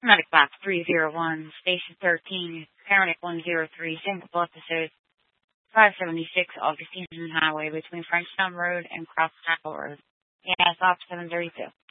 Medic Box 301, Station 13, Paramedic 103, Syncopal episode 576, Augustine Highway between Frenchtown Road and Cross Tackle Road. Yes, Op 732.